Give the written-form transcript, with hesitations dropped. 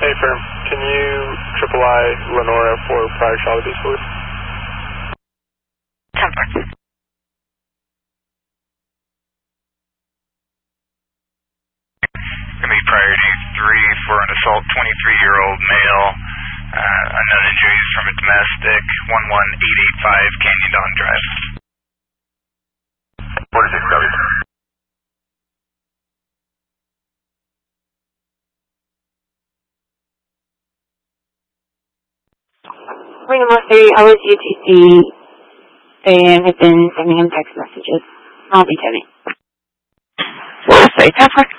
Hey, firm. Can you triple I Lenora for prior Charlie Beach, please? 10-4. Going to be priority 3 for an assault 23-year-old male. Unknown injuries from a domestic. 11885 Canyon Dawn Drive. 46W. Number 3, I was UTC and have been sending him text messages. I'll be Tony. 4-6, 10-4.